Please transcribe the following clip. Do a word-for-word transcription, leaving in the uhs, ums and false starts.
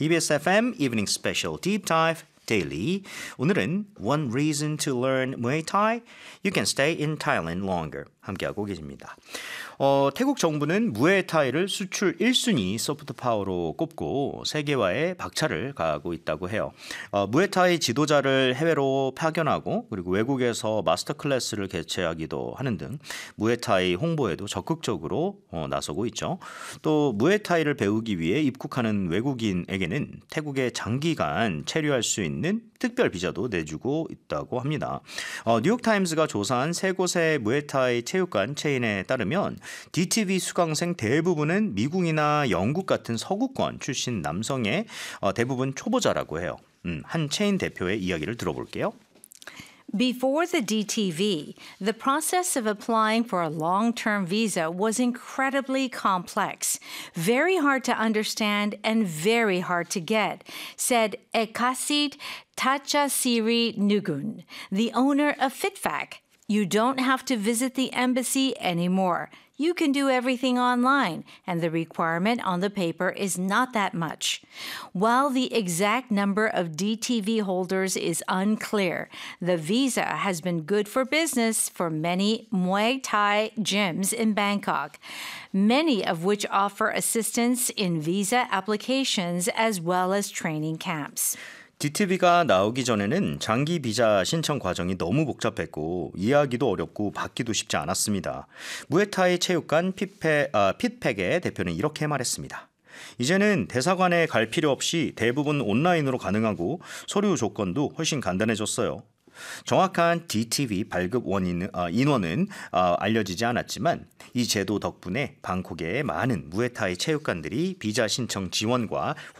이비에스 에프엠 Evening Special Deep Dive Daily. 오늘은 One Reason to Learn Muay Thai. You can stay in Thailand longer. 함께하고 계십니다. 어, 태국 정부는 무에타이를 수출 일 순위 소프트 파워로 꼽고 세계화에 박차를 가하고 있다고 해요. 어, 무에타이 지도자를 해외로 파견하고 그리고 외국에서 마스터 클래스를 개최하기도 하는 등 무에타이 홍보에도 적극적으로 어, 나서고 있죠. 또 무에타이를 배우기 위해 입국하는 외국인에게는 태국에 장기간 체류할 수 있는 특별 비자도 내주고 있다고 합니다. 어, 뉴욕타임스가 조사한 세 곳의 무에타이 체육관 체인에 따르면 디티비 수강생 대부분은 미국이나 영국 같은 서구권 출신 남성의 어, 대부분 초보자라고 해요. 음, 한 체인 대표의 이야기를 들어볼게요. Before the D T V, the process of applying for a long-term visa was incredibly complex, very hard to understand, and very hard to get, said Ekasit Tachasiri Nugun, the owner of FitFac. You don't have to visit the embassy anymore. You can do everything online, and the requirement on the paper is not that much. While the exact number of D T V holders is unclear, the visa has been good for business for many Muay Thai gyms in Bangkok, many of which offer assistance in visa applications as well as training camps. 디티비가 나오기 전에는 장기 비자 신청 과정이 너무 복잡했고 이해하기도 어렵고 받기도 쉽지 않았습니다. 무에타이 체육관 핏팩, 아, 핏팩의 대표는 이렇게 말했습니다. 이제는 대사관에 갈 필요 없이 대부분 온라인으로 가능하고 서류 조건도 훨씬 간단해졌어요. 정확한 디티비 발급 원인, 어, 인원은 어, 알려지지 않았지만 이 제도 덕분에 방콕의 많은 무에타이 체육관들이 비자 신청 지원과